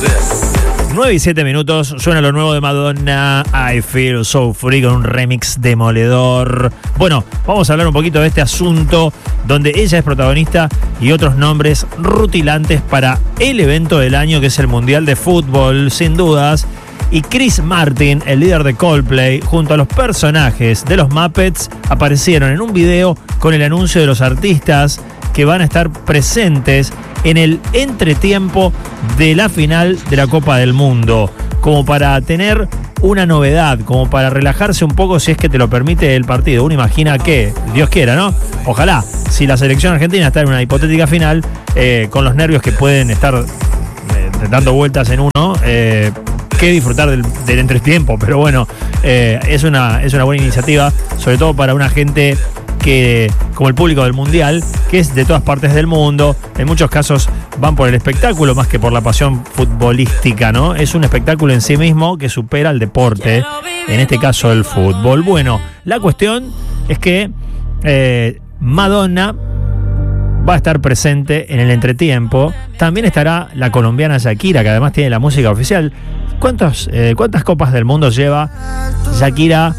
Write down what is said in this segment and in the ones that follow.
9 y 7 minutos, suena lo nuevo de Madonna, I Feel So Free, con un remix demoledor. Bueno, vamos a hablar un poquito de este asunto donde ella es protagonista y otros nombres rutilantes para el evento del año, que es el Mundial de Fútbol, sin dudas. Y Chris Martin, el líder de Coldplay, junto a los personajes de los Muppets, aparecieron en un video con el anuncio de los artistas que van a estar presentes en el entretiempo de la final de la Copa del Mundo, como para tener una novedad, como para relajarse un poco, si es que te lo permite el partido. Uno imagina que, Dios quiera, ¿no? Ojalá, si la selección argentina está en una hipotética final, con los nervios que pueden estar dando vueltas en uno, que disfrutar del entretiempo. Pero bueno, es una buena iniciativa, sobre todo para una gente que, como el público del Mundial, que es de todas partes del mundo. En muchos casos van por el espectáculo más que por la pasión futbolística, ¿no? Es un espectáculo en sí mismo que supera al deporte, en este caso el fútbol. Bueno, la cuestión es que Madonna va a estar presente en el entretiempo. También estará la colombiana Shakira, que además tiene la música oficial. ¿Cuántas copas del mundo lleva Shakira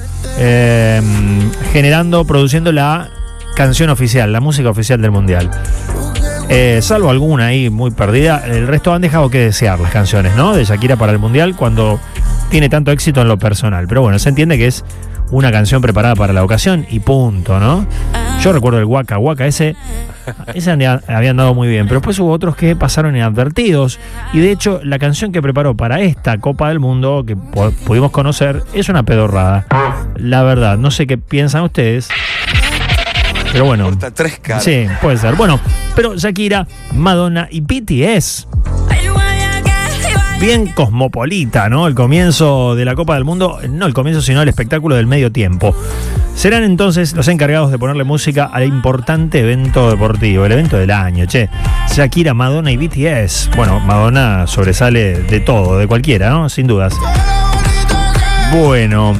produciendo la canción oficial, la música oficial del Mundial? Salvo alguna ahí muy perdida, el resto han dejado que desear las canciones, ¿no?, de Shakira para el Mundial, cuando tiene tanto éxito en lo personal. Pero bueno, se entiende que es una canción preparada para la ocasión y punto, ¿no? Yo recuerdo el Waka Waka, ese había andado muy bien, pero después hubo otros que pasaron inadvertidos, y de hecho la canción que preparó para esta Copa del Mundo, que pudimos conocer, es una pedorrada. La verdad, no sé qué piensan ustedes, pero bueno, sí, puede ser. Bueno, pero Shakira, Madonna y BTS, bien cosmopolita, ¿no? El comienzo de la Copa del Mundo, no el comienzo, sino el espectáculo del medio tiempo. Serán entonces los encargados de ponerle música al importante evento deportivo, el evento del año, che. Shakira, Madonna y BTS. Bueno, Madonna sobresale de todo, de cualquiera, ¿no? Sin dudas. Bueno,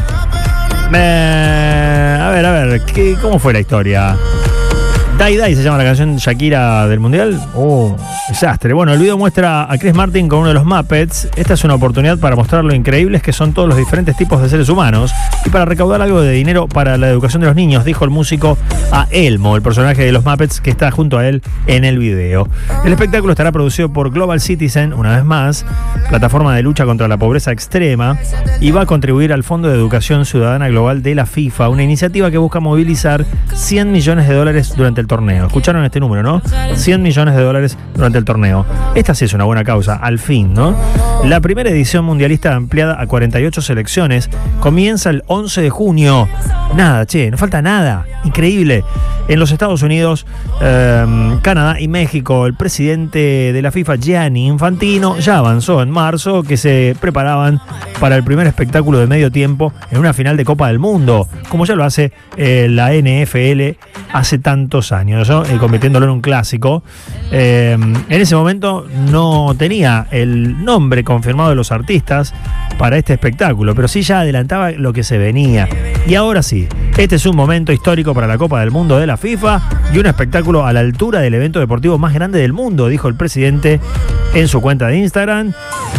a ver, ¿cómo fue la historia? Die Die se llama la canción Shakira del Mundial. Desastre. Bueno, el video muestra a Chris Martin con uno de los Muppets. Esta es una oportunidad para mostrar lo increíbles que son todos los diferentes tipos de seres humanos y para recaudar algo de dinero para la educación de los niños, dijo el músico a Elmo, el personaje de los Muppets que está junto a él en el video. El espectáculo estará producido por Global Citizen, una vez más, plataforma de lucha contra la pobreza extrema, y va a contribuir al Fondo de Educación Ciudadana Global de la FIFA, una iniciativa que busca movilizar $100 millones durante el torneo. Escucharon este número, ¿no? $100 millones durante el torneo. Esta sí es una buena causa, al fin, ¿no? La primera edición mundialista ampliada a 48 selecciones comienza el 11 de junio. Nada, che, no falta nada. Increíble. En los Estados Unidos, Canadá y México, el presidente de la FIFA, Gianni Infantino, ya avanzó en marzo que se preparaban para el primer espectáculo de medio tiempo en una final de Copa del Mundo, como ya lo hace la NFL hace tantos años, ¿no? Convirtiéndolo en un clásico. En ese momento no tenía el nombre confirmado de los artistas para este espectáculo, pero sí ya adelantaba lo que se venía. Y ahora sí, este es un momento histórico para la Copa del Mundo de la FIFA y un espectáculo a la altura del evento deportivo más grande del mundo, dijo el presidente en su cuenta de Instagram.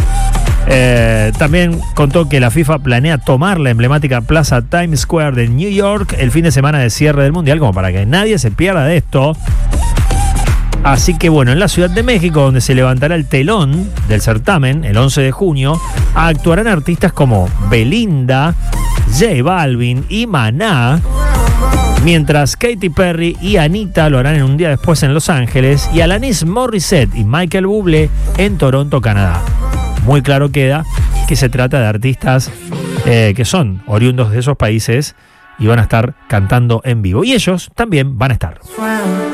También contó que la FIFA planea tomar la emblemática plaza Times Square de New York el fin de semana de cierre del Mundial, como para que nadie se pierda de esto. Así que bueno, en la Ciudad de México, donde se levantará el telón del certamen el 11 de junio, actuarán artistas como Belinda, J Balvin y Maná, mientras Katy Perry y Anita lo harán en un día después en Los Ángeles, y Alanis Morissette y Michael Bublé en Toronto, Canadá. Muy claro queda que se trata de artistas que son oriundos de esos países y van a estar cantando en vivo. Y ellos también van a estar.